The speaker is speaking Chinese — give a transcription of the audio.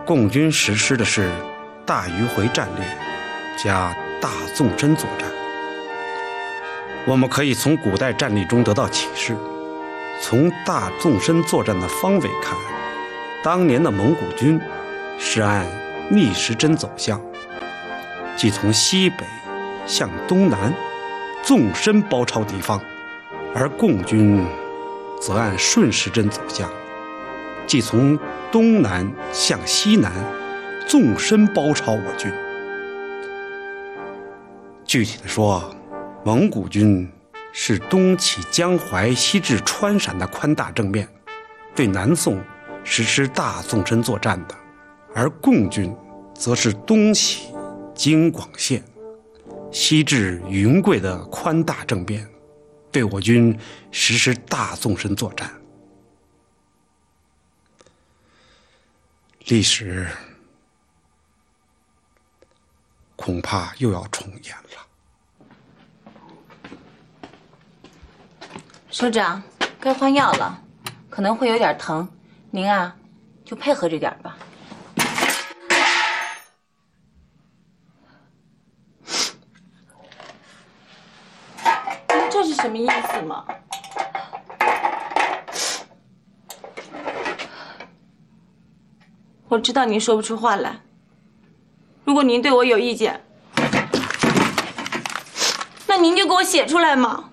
共军实施的是大迂回战略加大纵深作战。我们可以从古代战例中得到启示，从大纵深作战的方位看，当年的蒙古军是按逆时针走向，即从西北向东南纵深包抄敌方，而共军则按顺时针走向，即从东南向西南纵深包抄我军。具体的说，蒙古军是东起江淮西至川陕的宽大正面，对南宋实施大纵深作战的，而共军则是东起京广线西至云贵的宽大正面，对我军实施大纵深作战。历史恐怕又要重演了。 首长，该换药了，可能会有点疼，您啊，就配合着点吧。您这是什么意思嘛？我知道您说不出话来，如果您对我有意见，那您就给我写出来嘛。